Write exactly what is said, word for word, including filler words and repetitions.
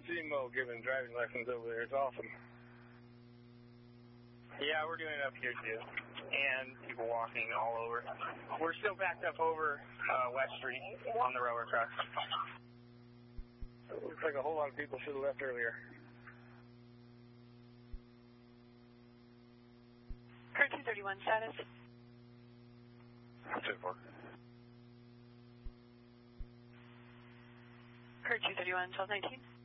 see Mo giving driving lessons over there. It's awesome. Yeah, we're doing it up here too, and people walking all over. We're still backed up over uh, West Street on the railroad tracks. It looks like a whole lot of people should have left earlier. Current two thirty-one status. two four. Current two thirty-one, twelve nineteen.